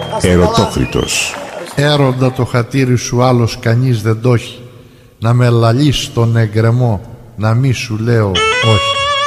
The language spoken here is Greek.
Ερωτόκριτος. Έροντα το χατήρι σου άλλος κανείς δεν το έχει. Να με λαλείς στον εγκρεμό, να μη σου λέω όχι.